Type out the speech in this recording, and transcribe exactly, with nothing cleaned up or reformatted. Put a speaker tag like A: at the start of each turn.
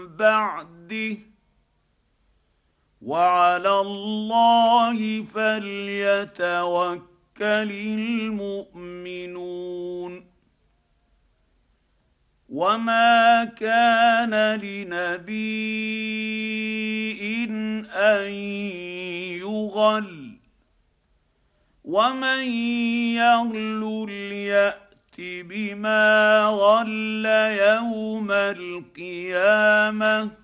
A: بعده وعلى الله فليتوكل المؤمنون. وما كان لنبي ان يغل ومن يغل يأت بما غل يوم القيامه